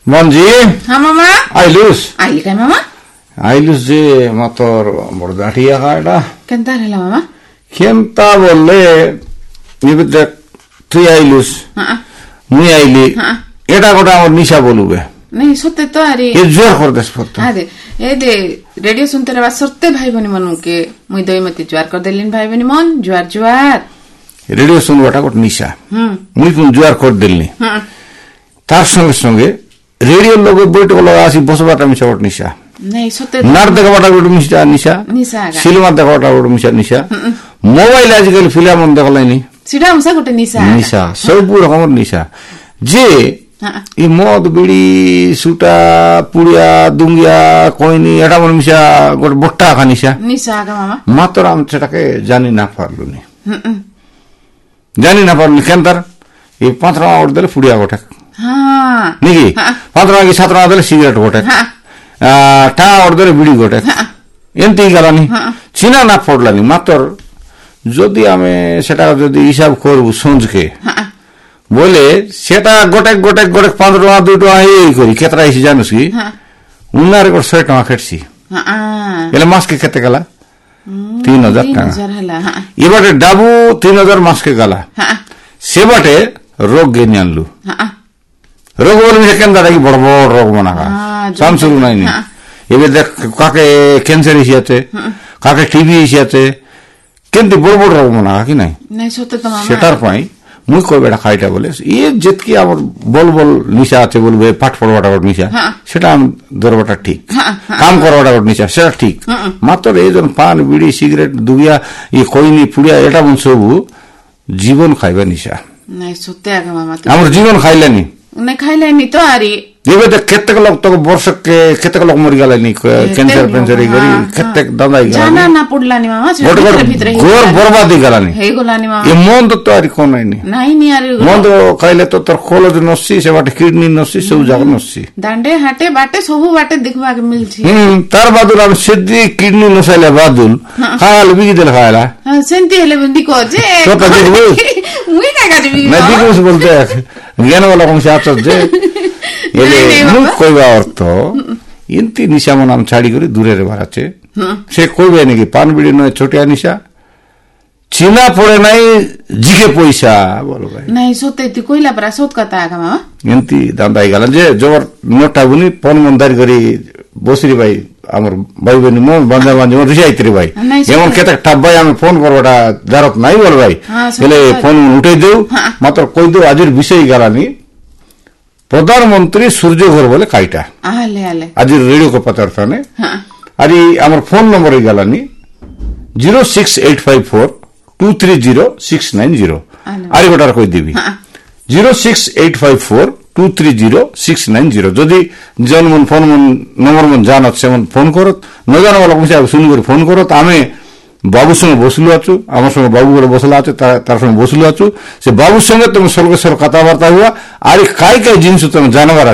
মনজি হ্যাঁ মামা আইলুস আইলি কাই মামা আইলুস যে মতর বড় দাঁড়িয়ে কাটা কেনতা হেলা মামা কেনতা বললে দেখ তুই আইলুস মুই আইলি এটা গোটা আমার নিশা বলুবে नहीं सोते तो अरे ये जोर कर दस फक्त अरे ए दे रेडियो सुनते रहा सोते भाई बनी मन के मुई दई मती ज्वार कर देलिन भाई बनी मन ज्वार ज्वार रेडियो सुन गोटा गोट निशा मुई कोन ज्वार कर देलनी तार संगे संगे रेडियो लोग बैठ गलो आसी बसबाटा मिसा गोट निशा नहीं सोते नार देखबाटा गोट निशा निशा निशा सिनेमा देखबाटा गोट निशा मोबाइल आजकल फिल्म देखलाइनी सिडा मुसा गोटे निशा निशा सब रकम निशा जे ই মদ বিড়ি সুটা পুড়িয়া দুঙ্গিয়া কইনি এটা মনে মিশা গোটে বট্টা আঁকা নিশা নিশা আঁকা মামা মাত্র আমি সেটাকে জানি না পারলুনি জানি না পারলুনি কেন তার এই 5 টাকা অর্ডার দিলে পুড়িয়া গোটে নাকি 5 টাকা কি 7 টাকা দিলে সিগারেট গোটে টাকা অর্ডার দিলে বিড়ি গোটে এমতি গেলানি চিনা না পড়লানি মাত্র যদি আমি সেটা যদি হিসাব করবো সঞ্জকে বলে সেটা গোটে গোটে গোটে 15 টাকা 2 টাকা এই করি কেতরা এসে জানিস কি উনার 100 টাকা খেটছি এলে মাসকে খেতে গেলা 3000 টাকা এবারে ডাবু 3000 মাসকে গেলা সেবাটে রোগ গেনি আনলু রোগ বলে কেন দাদা কি বড় বড় রোগ বানাকা চান্সুর নাই এবার দেখ কাকে ক্যান্সার এসেছে কাকে টিবি এসেছে কিন্তু বড় বড় রোগ বানাকা কি নাই সেটার পাই মুই কই বেটা খাইটা বলে এ যেতকি আমার বল বল নিশা আছে বলবে পাঠ পড়বাটা ওর নিশা সেটা আমি ধরবাটা ঠিক কাম করবাটা ওর নিশা সেটা ঠিক মাত্র এই জন পান বিড়ি সিগারেট দুগিয়া ই কইনি পুড়িয়া এটা মন সবু জীবন খাইবা নিশা নাই সত্যি আগে মামা আমার জীবন খাইলানি না খাইলানি তো আরে এবার কেতেক লোক তো বর্ষকে কেতেক লোক মরি গেলানি ক্যান্সার ফ্যান্সার গরি কেতেক দাদাই গেলানি জানা না পড়লানি মামা ভিতরে ঘর বরবাদি গেলানি হে গলানি মামা এ মন তো আর কোন নাই নাই নি আর মন তো খাইলে তো তোর খোলজ নসি সেবাটে কিডনি নসি সব জায়গা নসি দান্ডে হাটে বাটে সবু বাটে দেখবা কে মিলছি তার বাদুল আমি সিদ্ধি কিডনি নসাইলে বাদুল খাইলে বিগি দিল খাইলা সেন্তি হেলে বন্দি কো যে তো দেখবি মুই না গাজি বিগি না দিগস বলতে জ্ঞান वाला কোন সে আছে যে কইবা অর্থ ইন্তি নিশা নাম ছাড়ি করে দূরে বাড়াচ্ছে সে কইবে নাকি পান বিড়ি নয় ছোটিয়া নিশা চিনা পড়ে নাই জিকে পয়সা বলো ভাই নাই সত্যি তুই কইলা পরা সত কথা আগা মামা ইন্তি দান্দাই গেল যে জবর নোটা বুনি পন মন্দার করি বসরি ভাই আমার ভাই বোন মন বান্ধব বান্ধব রিসাইত্রি ভাই এমন কেতে টাপ ভাই আমি ফোন করবোটা জারত নাই বল ভাই বলে ফোন উঠে দেও মাত্র কই দেও আজের বিষয় গেলানি প্রধানমন্ত্রী সূর্যঘর বলে কাইটা আজ রেডিও কো পতারথানে আর আমার ফোন নম্বর গেলানি 06854230690 আর গোটার কই দিবি 06854230690 যদি জনমন ফোন নম্বর মন জানত সেমন ফোন করত ন জানা বলা কইছে শুনি করে ফোন করত আমি বাবুর সঙ্গে বসলু আছো আমার সঙ্গে বাবু করে বসলা আছে তার সঙ্গে বসলু আছো সে বাবুর সঙ্গে তুমি সর্বস্বর কথাবার্তা হুয়া আর কাই কাই জিনিস তুমি জানাবার